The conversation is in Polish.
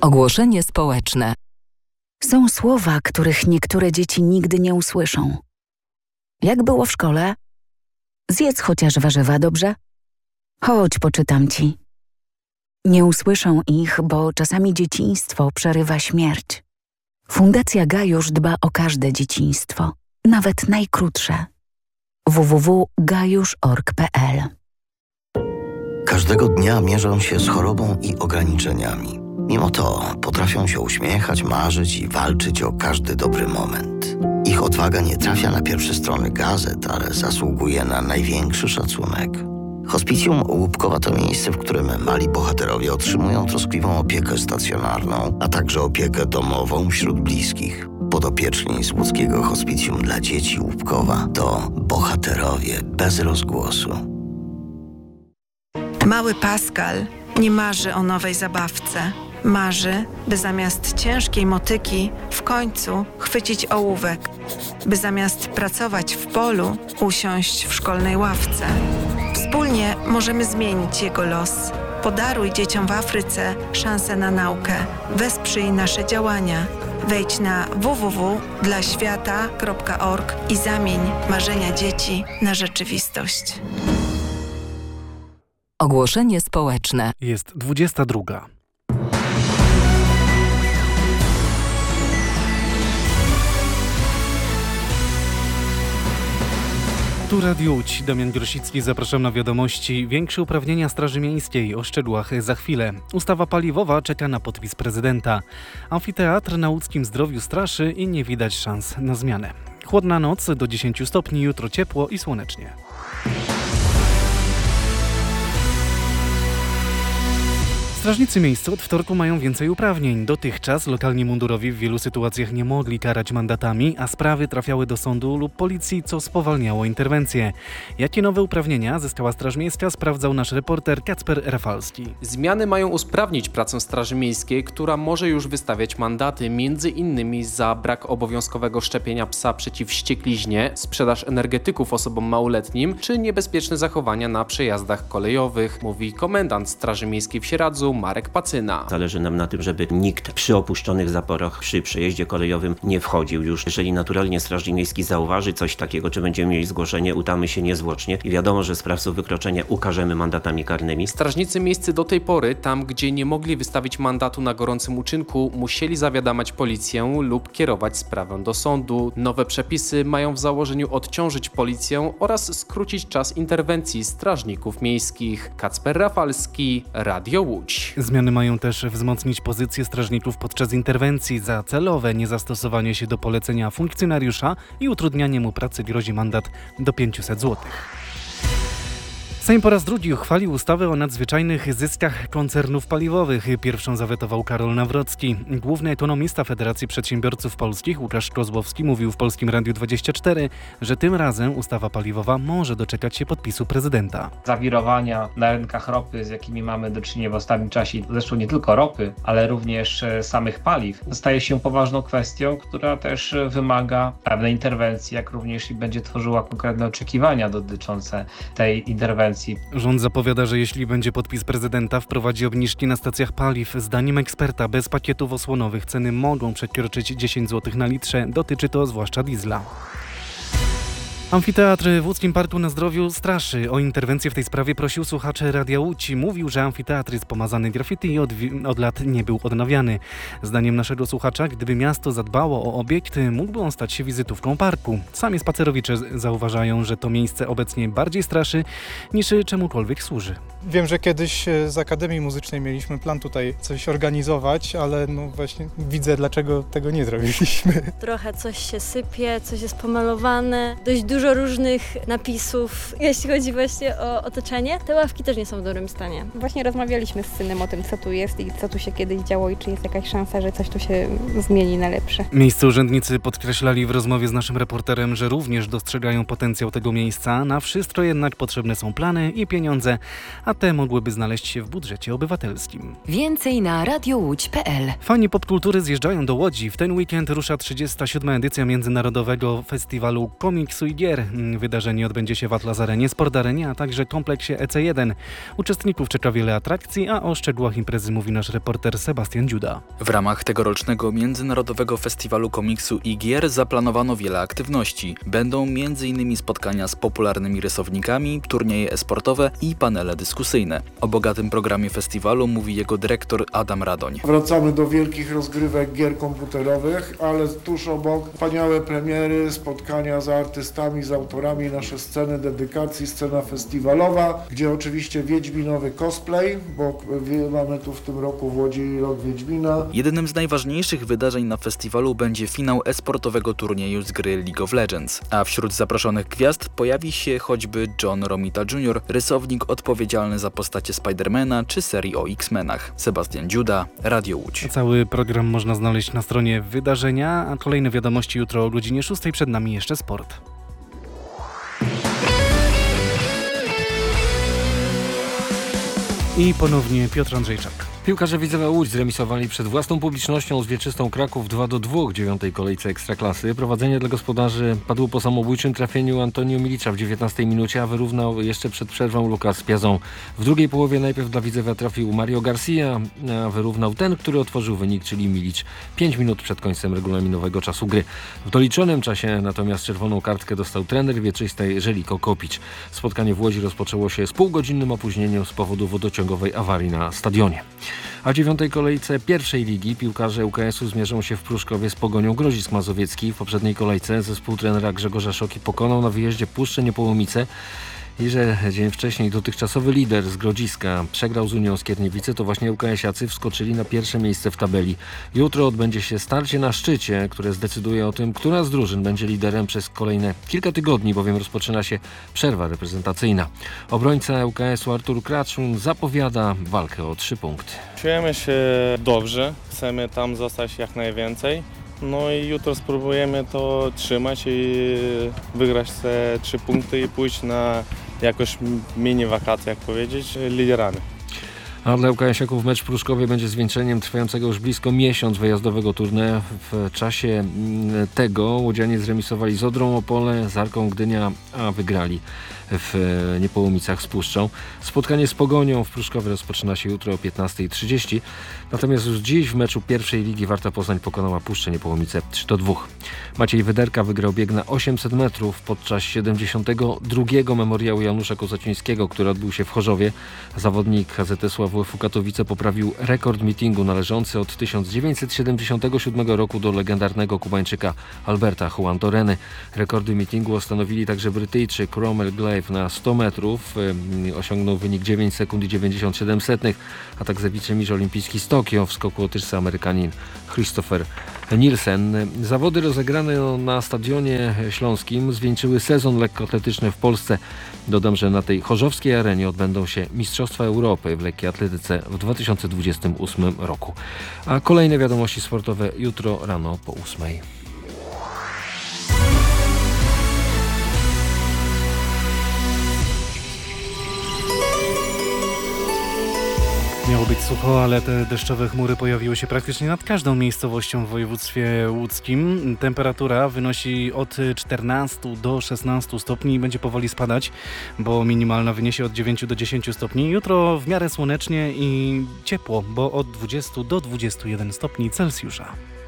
Ogłoszenie społeczne. Są słowa, których niektóre dzieci nigdy nie usłyszą. Jak było w szkole? Zjedz chociaż warzywa, dobrze? Chodź, poczytam ci. Nie usłyszą ich, bo czasami dzieciństwo przerywa śmierć. Fundacja Gajusz dba o każde dzieciństwo, nawet najkrótsze. www.gajusz.org.pl. Każdego dnia mierzą się z chorobą i ograniczeniami. Mimo to potrafią się uśmiechać, marzyć i walczyć o każdy dobry moment. Ich odwaga nie trafia na pierwsze strony gazet, ale zasługuje na największy szacunek. Hospicjum Łupkowa to miejsce, w którym mali bohaterowie otrzymują troskliwą opiekę stacjonarną, a także opiekę domową wśród bliskich. Podopieczni z łódzkiego Hospicjum dla Dzieci Łupkowa to bohaterowie bez rozgłosu. Mały Pascal nie marzy o nowej zabawce. Marzy, by zamiast ciężkiej motyki w końcu chwycić ołówek, by zamiast pracować w polu usiąść w szkolnej ławce. Wspólnie możemy zmienić jego los. Podaruj dzieciom w Afryce szansę na naukę. Wesprzyj nasze działania. Wejdź na www.dlaświata.org i zamień marzenia dzieci na rzeczywistość. Ogłoszenie społeczne. Jest 22. Tu Radio Łódź, Damian Grosicki, zapraszam na wiadomości. Większe uprawnienia Straży Miejskiej, o szczegółach za chwilę. Ustawa paliwowa czeka na podpis prezydenta. Amfiteatr na łódzkim Zdrowiu straszy i nie widać szans na zmianę. Chłodna noc do 10 stopni, jutro ciepło i słonecznie. Strażnicy miejscy od wtorku mają więcej uprawnień. Dotychczas lokalni mundurowi w wielu sytuacjach nie mogli karać mandatami, a sprawy trafiały do sądu lub policji, co spowalniało interwencje. Jakie nowe uprawnienia zyskała Straż Miejska, sprawdzał nasz reporter Kacper Rafalski. Zmiany mają usprawnić pracę Straży Miejskiej, która może już wystawiać mandaty, m.in. za brak obowiązkowego szczepienia psa przeciw wściekliźnie, sprzedaż energetyków osobom małoletnim, czy niebezpieczne zachowania na przejazdach kolejowych, mówi komendant Straży Miejskiej w Sieradzu Marek Pacyna. Zależy nam na tym, żeby nikt przy opuszczonych zaporach, przy przejeździe kolejowym nie wchodził już. Jeżeli naturalnie Strażnik Miejski zauważy coś takiego, czy będziemy mieli zgłoszenie, udamy się niezwłocznie i wiadomo, że sprawców wykroczenia ukażemy mandatami karnymi. Strażnicy miejscy do tej pory, tam gdzie nie mogli wystawić mandatu na gorącym uczynku, musieli zawiadamiać policję lub kierować sprawę do sądu. Nowe przepisy mają w założeniu odciążyć policję oraz skrócić czas interwencji strażników miejskich. Kacper Rafalski, Radio Łódź. Zmiany mają też wzmocnić pozycję strażników podczas interwencji. Za celowe niezastosowanie się do polecenia funkcjonariusza i utrudnianie mu pracy grozi mandat do 500 zł. Sejm po raz drugi uchwalił ustawę o nadzwyczajnych zyskach koncernów paliwowych. Pierwszą zawetował Karol Nawrocki. Główny ekonomista Federacji Przedsiębiorców Polskich Łukasz Kozłowski mówił w Polskim Radiu 24, że tym razem ustawa paliwowa może doczekać się podpisu prezydenta. Zawirowania na rynkach ropy, z jakimi mamy do czynienia w ostatnim czasie, zresztą nie tylko ropy, ale również samych paliw, staje się poważną kwestią, która też wymaga pewnej interwencji, jak również i będzie tworzyła konkretne oczekiwania dotyczące tej interwencji. Rząd zapowiada, że jeśli będzie podpis prezydenta, wprowadzi obniżki na stacjach paliw. Zdaniem eksperta bez pakietów osłonowych ceny mogą przekroczyć 10 zł na litrze. Dotyczy to zwłaszcza diesla. Amfiteatr w Łódzkim Parku na Zdrowiu straszy. O interwencję w tej sprawie prosił słuchaczy Radia Łódź. Mówił, że amfiteatr jest pomazany graffiti i od lat nie był odnawiany. Zdaniem naszego słuchacza, gdyby miasto zadbało o obiekt, mógłby on stać się wizytówką parku. Sami spacerowicze zauważają, że to miejsce obecnie bardziej straszy niż czemukolwiek służy. Wiem, że kiedyś z Akademii Muzycznej mieliśmy plan tutaj coś organizować, ale no właśnie widzę, dlaczego tego nie zrobiliśmy. Trochę coś się sypie, coś jest pomalowane, dość dużo różnych napisów, jeśli chodzi właśnie o otoczenie. Te ławki też nie są w dobrym stanie. Właśnie rozmawialiśmy z synem o tym, co tu jest i co tu się kiedyś działo i czy jest jakaś szansa, że coś tu się zmieni na lepsze. Miejscy urzędnicy podkreślali w rozmowie z naszym reporterem, że również dostrzegają potencjał tego miejsca. Na wszystko jednak potrzebne są plany i pieniądze, a te mogłyby znaleźć się w budżecie obywatelskim. Więcej na radiołódź.pl. Fani popkultury zjeżdżają do Łodzi. W ten weekend rusza 37. edycja Międzynarodowego Festiwalu Komiksu i Gier. gier. Wydarzenie odbędzie się w Atlas Arenie, Sport Arenie, a także kompleksie EC1. Uczestników czeka wiele atrakcji, a o szczegółach imprezy mówi nasz reporter Sebastian Dziuda. W ramach tegorocznego Międzynarodowego Festiwalu Komiksu i Gier zaplanowano wiele aktywności. Będą m.in. spotkania z popularnymi rysownikami, turnieje e-sportowe i panele dyskusyjne. O bogatym programie festiwalu mówi jego dyrektor Adam Radoń. Wracamy do wielkich rozgrywek gier komputerowych, ale tuż obok wspaniałe premiery, spotkania z artystami, z autorami, nasze sceny dedykacji, scena festiwalowa, gdzie oczywiście wiedźminowy cosplay, bo mamy tu w tym roku w Łodzi rok Wiedźmina. Jednym z najważniejszych wydarzeń na festiwalu będzie finał e-sportowego turnieju z gry League of Legends, a wśród zaproszonych gwiazd pojawi się choćby John Romita Jr., rysownik odpowiedzialny za postacie Spidermana czy serii o X-Menach. Sebastian Dziuda, Radio Łódź. Cały program można znaleźć na stronie wydarzenia, a kolejne wiadomości jutro o godzinie 6. Przed nami jeszcze sport. I ponownie Piotr Andrzejczak. Piłkarze Widzewa Łódź zremisowali przed własną publicznością z Wieczystą Kraków 2-2 w 9. kolejce Ekstraklasy. Prowadzenie dla gospodarzy padło po samobójczym trafieniu Antonio Milicza w 19 minucie, a wyrównał jeszcze przed przerwą Lucas Piazon. W drugiej połowie najpierw dla Widzewa trafił Mario Garcia, a wyrównał ten, który otworzył wynik, czyli Milic 5 minut przed końcem regulaminowego czasu gry. W doliczonym czasie natomiast czerwoną kartkę dostał trener Wieczystej Żeliko Kopić. Spotkanie w Łodzi rozpoczęło się z półgodzinnym opóźnieniem z powodu wodociągowej awarii na stadionie. A w 9. kolejce pierwszej ligi piłkarze UKS-u zmierzą się w Pruszkowie z Pogonią Grodzisk Mazowiecki. W poprzedniej kolejce zespół trenera Grzegorza Szoki pokonał na wyjeździe Puszczę Niepołomice i że dzień wcześniej dotychczasowy lider z Grodziska przegrał z Unią Skierniewice, to właśnie UKS-iacy wskoczyli na pierwsze miejsce w tabeli. Jutro odbędzie się starcie na szczycie, które zdecyduje o tym, która z drużyn będzie liderem przez kolejne kilka tygodni, bowiem rozpoczyna się przerwa reprezentacyjna. Obrońca UKS-u Artur Kraczun zapowiada walkę o 3 punkty. Czujemy się dobrze, chcemy tam zostać jak najwięcej. No i jutro spróbujemy to trzymać i wygrać te 3 punkty i pójść na jakoś mini wakacje, jak powiedzieć, liderami. A dla UKS-iaków mecz w Pruszkowie będzie zwieńczeniem trwającego już blisko miesiąc wyjazdowego tournée. W czasie tego łodzianie zremisowali z Odrą Opole, z Arką Gdynia, a wygrali w Niepołomicach z Puszczą. Spotkanie z Pogonią w Pruszkowie rozpoczyna się jutro o 15:30. Natomiast już dziś w meczu pierwszej ligi Warta Poznań pokonała Puszczę Niepołomice 3-2. Maciej Wyderka wygrał bieg na 800 metrów podczas 72. memoriału Janusza Kozacińskiego, który odbył się w Chorzowie. Zawodnik HZS WF Katowice poprawił rekord meetingu należący od 1977 roku do legendarnego Kubańczyka Alberta Juan Toreny. Rekordy meetingu ustanowili także Brytyjczyk Rommel Glaive na 100 metrów. Osiągnął wynik 9 sekund i 97 setnych, a także wicemistrz olimpijski z Tokio w skoku otyczce Amerykanin Christopher Nielsen. Zawody rozegrane na Stadionie Śląskim zwieńczyły sezon lekkoatletyczny w Polsce. Dodam, że na tej chorzowskiej arenie odbędą się Mistrzostwa Europy w lekkiej atletyce w 2028 roku. A kolejne wiadomości sportowe jutro rano po 8:00. Miało być sucho, ale te deszczowe chmury pojawiły się praktycznie nad każdą miejscowością w województwie łódzkim. Temperatura wynosi od 14 do 16 stopni i będzie powoli spadać, bo minimalna wyniesie od 9 do 10 stopni. Jutro w miarę słonecznie i ciepło, bo od 20 do 21 stopni Celsjusza.